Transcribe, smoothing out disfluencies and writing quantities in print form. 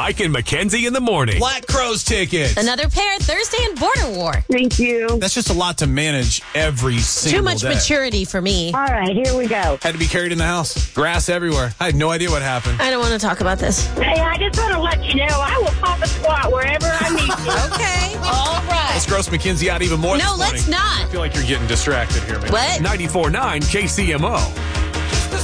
Mike and Mackenzie in the morning. Black Crowes tickets. Another pair Thursday in Border War. Thank you. That's just a lot to manage every single Too much day. maturity for me. All right, here we go. Had to be carried in the house. Grass everywhere. I had no idea what happened. I don't want to talk about this. Hey, I just want to let you know I will pop a squat wherever I need to. Okay. All right. Let's gross Mackenzie out even more No, this morning. let's not. I feel like you're getting distracted here, man. What? 94.9 KCMO.